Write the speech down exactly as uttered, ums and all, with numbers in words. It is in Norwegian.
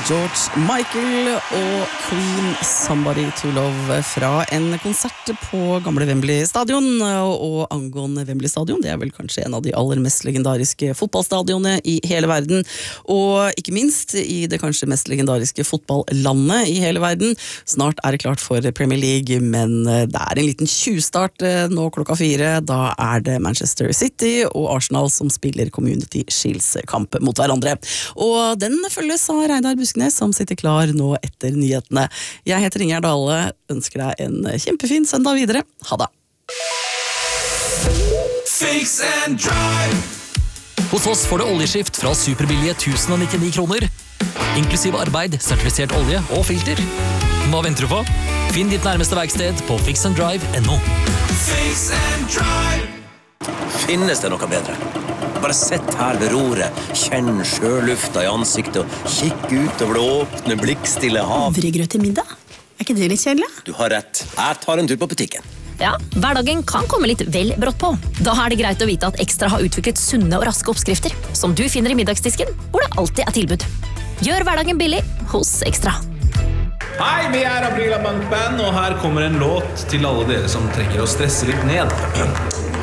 George Michael og Queen Somebody to Love fra en konsert på gamle Wembley stadion. Og angående Wembley stadion, det er vel kanskje en av de aller mest legendariske fotballstadionene i hele verden, og ikke minst i det kanskje mest legendariske fotballandet i hele verden. Snart er det klart for Premier League, men det er en liten tjuvstart nå klokka fire. Da er det Manchester City og Arsenal som spiller Community Shields-kamp mot hverandre. Og den følges av Reidar Buskenes, som sitter klar nå etter nyhetene. Jeg heter Inger Dale, ønsker deg en kjempefin søndag videre. Ha det! Fix and drive. Hos oss får du oljeskift fra superbillige tusen og nittini kroner, inklusiv arbeid, sertifisert olje og filter. Hva venter du på? Finn ditt nærmeste verksted på fix and drive punktum no. Fix and drive. Finnes det noe bedre? Bare sett her ved roret, kjenn sjølufta i ansiktet og kikk ut over det åpne, blikkstille hav. Havregrøt til middag? Er ikke det litt kjedelig? Du har rett. Jeg tar en tur på butikken. Ja, hverdagen kan komme litt vel brått på. Da er det greit å vite at Ekstra har utviklet sunne og raske oppskrifter, som du finner i middagsdisken, hvor det alltid er tilbud. Gjør hverdagen billig hos Ekstra. Hei, vi er Aprila Bank Band, og her kommer en låt til alle dere som trenger å stresse litt ned.